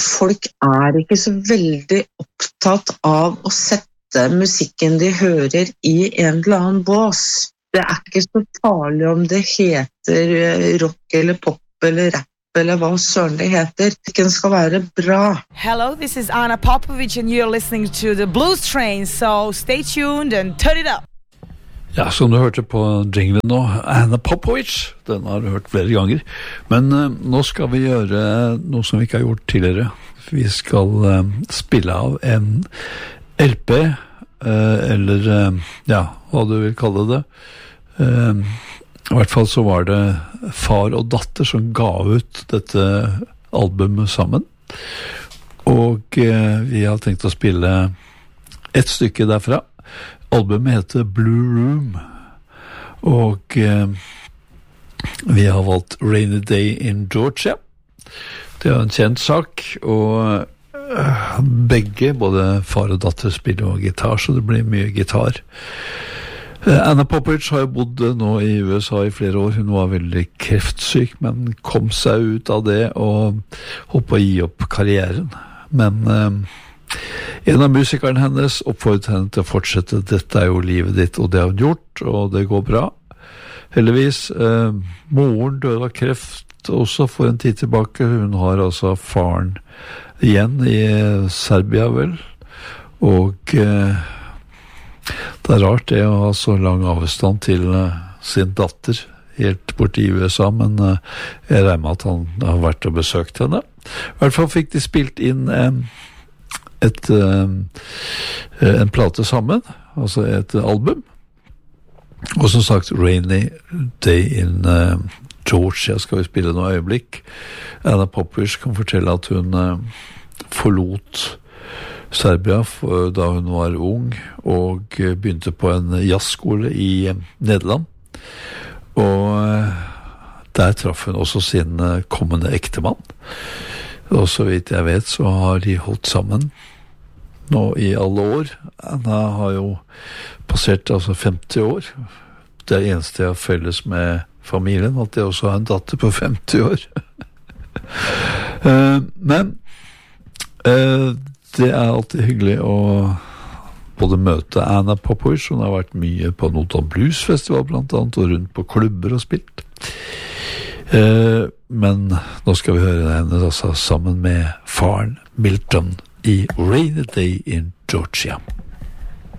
folk ikke så veldig opptatt av å sette musikken de hører i en eller annen bås. Det ikke så farlig om det heter rock eller pop eller rap eller hva søren det heter. Den skal være bra. Hello, this is Anna Popovic and you're listening to the Blues Train, so stay tuned and turn it up. Ja, som du hørte på jinglen nå, Anna Popovic, den har du hørt flere ganger. Men nå skal vi gjøre noe som vi ikke har gjort tidligere. Vi skal spille av en LP, eller ja, hva du vil kalle det. I hvert fall så var det far og datter som ga ut dette albumet sammen. Og vi har tenkt å spille et stykke derfra. Albumet heter Blue Room, og vi har valgt Rainy Day in Georgia. Det en kjent sak, og begge, både far og datter, spiller og gitar, så det blir mye gitar. Anna Popovic har jo bodd nå i USA i flere år. Hun var veldig kreftsyk, men kom seg ut av det og holdt på å gi opp karrieren. Men en av musikerne hennes oppfordret henne til å fortsette. Dette jo livet ditt, og det har hun gjort, og det går bra. Heldigvis, moren døde av kreft også for en tid tilbake. Hun har altså faren igjen i Serbia, vel. Og det rart det å ha så lang avstand til sin datter helt borte i USA, men jeg regner med at han har vært og besøkt henne. I hvert fall fikk de spilt inn en plate sammen, altså et album, og som sagt Rainy Day in Georgia skal vi spille noe øyeblikk. Anna Popovic kan fortelle at hun forlot Serbia da hun var ung og begynte på en jazzskole i Nederland, og der traff hun også sin kommende ektemann, og så vidt jeg vet så har de holdt sammen nå i alle år. Anna har jo passert altså 50 år. Det eneste jeg har felles med familien, at jeg også har en datter på 50 år. Men det alltid hyggelig å både møte Anna Popovic, hun har vært mye på Notodden Blues Festival blant annet, og rundt på klubber og spilt. Men nå skal vi høre henne altså sammen med faren Milton i Rainy Day in Georgia.